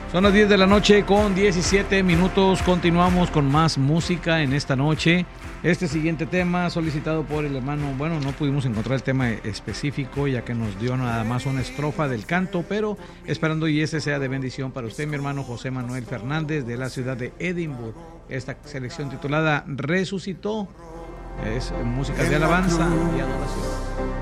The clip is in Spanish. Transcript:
Son las 10 de la noche con 17 minutos. Continuamos con más música en esta noche. Este siguiente tema solicitado por el hermano, bueno, no pudimos encontrar el tema específico ya que nos dio nada más una estrofa del canto, pero esperando y ese sea de bendición para usted, mi hermano José Manuel Fernández de la ciudad de Edimburgo. Esta selección titulada Resucitó es música de alabanza y adoración.